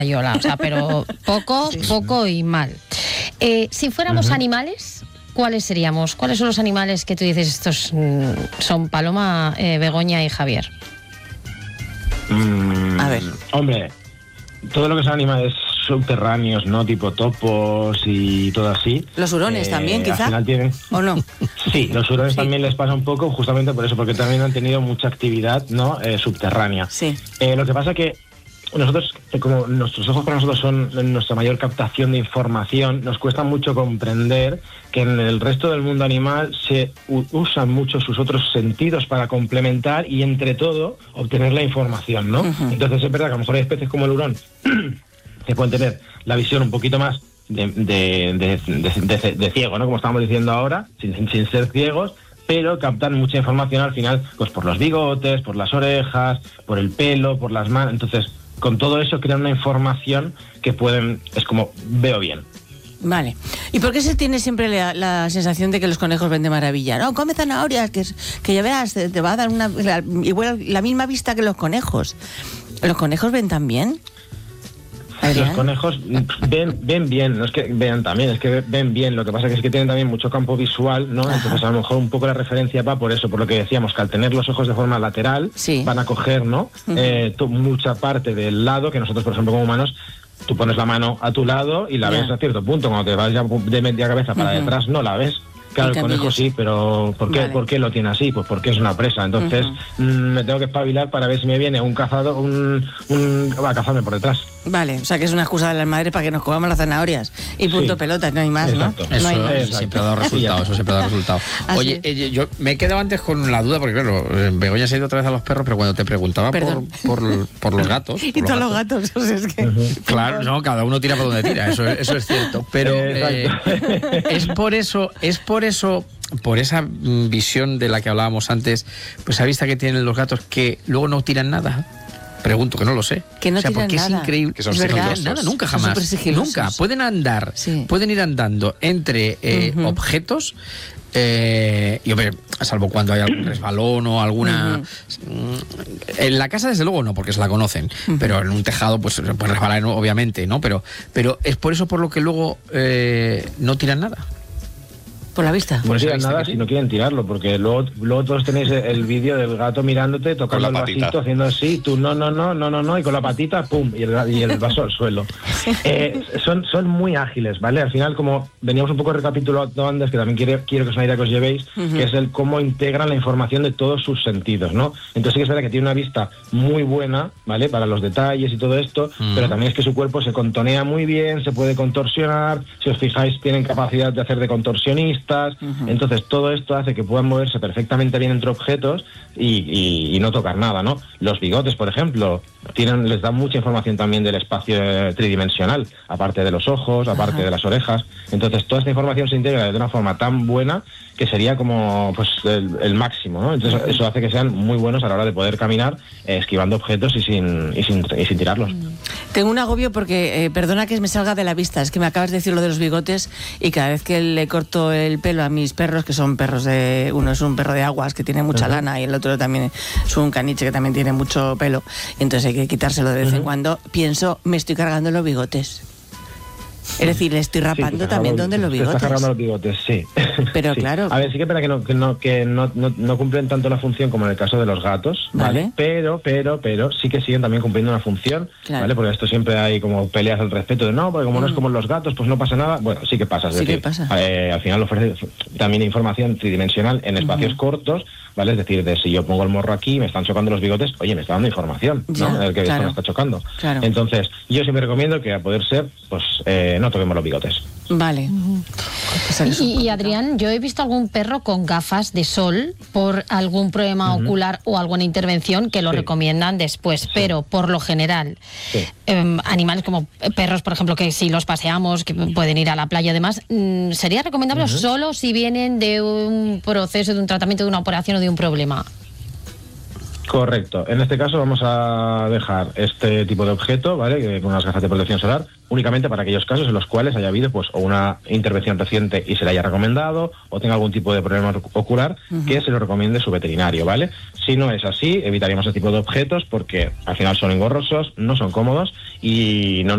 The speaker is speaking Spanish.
Yola, o sea, pero poco y mal. Si fuéramos animales, ¿cuáles seríamos? ¿Cuáles son los animales que tú dices estos son Paloma, Begoña y Javier? A ver. Hombre, todo lo que son animales subterráneos, ¿no? Tipo topos y todo así. Los hurones también, quizá. Al final tienen... ¿O no? Sí, los hurones también les pasa un poco, justamente por eso, porque también han tenido mucha actividad, ¿no? Subterránea. Sí. Lo que pasa que nosotros, como nuestros ojos para nosotros son nuestra mayor captación de información, nos cuesta mucho comprender que en el resto del mundo animal se usan mucho sus otros sentidos para complementar y entre todo obtener la información, ¿no? Entonces es verdad que a lo mejor hay especies como el hurón que pueden tener la visión un poquito más de ciego, ¿no? Como estábamos diciendo ahora, sin ser ciegos, pero captan mucha información al final, pues por los bigotes, por las orejas, por el pelo, por las manos. Entonces, con todo eso crean una información que es como, veo bien. Vale. ¿Y por qué se tiene siempre la sensación de que los conejos ven de maravilla? No, come zanahorias, que ya veas, te va a dar igual la misma vista que los conejos. ¿Los conejos ven también? Los conejos ven bien, no es que vean también, es que ven bien. Lo que pasa es que tienen también mucho campo visual, ¿no? Entonces a lo mejor un poco la referencia va por eso, por lo que decíamos, que al tener los ojos de forma lateral, van a coger, ¿no? Mucha parte del lado, que nosotros, por ejemplo, como humanos, tú pones la mano a tu lado y la ves a cierto punto. Cuando te vas ya de media cabeza para detrás, no la ves. Claro, el conejo sí, pero ¿por qué lo tiene así? Pues porque es una presa. Entonces me tengo que espabilar para ver si me viene un cazador, va a cazarme por detrás. Vale, o sea que es una excusa de las madres para que nos comamos las zanahorias. Y punto pelota, no hay más, exacto. ¿no? Eso no hay más. siempre ha dado resultado, eso siempre ha dado resultado. Oye, yo me he quedado antes con la duda, porque claro, Begoña se ha ido otra vez a los perros, pero cuando te preguntaba por los gatos... Y todos los gatos, o sea, es que... Claro, no, cada uno tira por donde tira, eso es cierto. Pero es por eso, por esa visión de la que hablábamos antes, pues a vista que tienen los gatos que luego no tiran nada. Pregunto, que no lo sé. Que no tiran porque nada. Es increíble. Que son sigilosos. Nada, nunca jamás. Nunca. Pueden andar, pueden ir andando entre objetos. Y hombre, salvo cuando hay algún resbalón o alguna... En la casa desde luego no, porque se la conocen, pero en un tejado pues resbalar obviamente, ¿no? Pero es por eso por lo que luego no tiran nada. Por la vista. No tiran nada si no quieren tirarlo, porque luego todos tenéis el vídeo del gato mirándote, tocando el vasito, haciendo así, tú no, y con la patita, pum, y el vaso al suelo. Son muy ágiles, ¿vale? Al final, como veníamos un poco recapitulando antes, que también quiero que es una idea que os llevéis, que es el cómo integran la información de todos sus sentidos, ¿no? Entonces sí que es verdad que tiene una vista muy buena, ¿vale? Para los detalles y todo esto, pero también es que su cuerpo se contonea muy bien, se puede contorsionar, si os fijáis, tienen capacidad de hacer de contorsionista. Entonces todo esto hace que puedan moverse perfectamente bien entre objetos y no tocar nada, ¿no? Los bigotes, por ejemplo, les dan mucha información también del espacio tridimensional, aparte de los ojos, aparte de las orejas. Entonces toda esta información se integra de una forma tan buena que sería como pues el máximo, ¿no? Entonces eso hace que sean muy buenos a la hora de poder caminar esquivando objetos y sin tirarlos. Tengo un agobio porque, perdona que me salga de la vista, es que me acabas de decir lo de los bigotes y cada vez que le corto el pelo a mis perros, que son perros uno es un perro de aguas que tiene mucha lana y el otro también es un caniche que también tiene mucho pelo, entonces hay que quitárselo de vez en cuando, pienso, me estoy cargando los bigotes. Es decir, le estoy rapando también donde los bigotes. Está cargando los bigotes, sí. Pero claro. A ver, sí que es verdad que no cumplen tanto la función como en el caso de los gatos, ¿vale? Pero sí que siguen también cumpliendo una función, ¿vale? Porque esto siempre hay como peleas al respecto de no, porque como no es como los gatos, pues no pasa nada. Bueno, sí que pasa. Es decir, al final ofrece también información tridimensional en espacios cortos, ¿vale? Es decir, si yo pongo el morro aquí, me están chocando los bigotes, oye, me está dando información, ¿no? El que esto me está chocando. Claro. Entonces, yo siempre recomiendo que a poder ser, pues no toquemos los bigotes. Vale. Y Adrián, yo he visto algún perro con gafas de sol por algún problema ocular o alguna intervención que lo recomiendan después, pero por lo general, animales como perros, por ejemplo, que si los paseamos, que pueden ir a la playa además, ¿sería recomendable solo si vienen de un proceso, de un tratamiento, de una operación o de un problema? Correcto. En este caso vamos a dejar este tipo de objeto, ¿vale? Con unas gafas de protección solar, únicamente para aquellos casos en los cuales haya habido pues o una intervención reciente y se le haya recomendado, o tenga algún tipo de problema ocular que se lo recomiende su veterinario, ¿vale? Si no es así, evitaríamos este tipo de objetos porque al final son engorrosos, no son cómodos y no